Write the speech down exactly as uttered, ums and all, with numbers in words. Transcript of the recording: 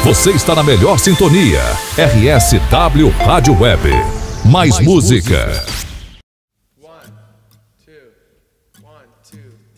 Você está na melhor sintonia. R S W Rádio Web. Mais, Mais música. música. One, two, one, two.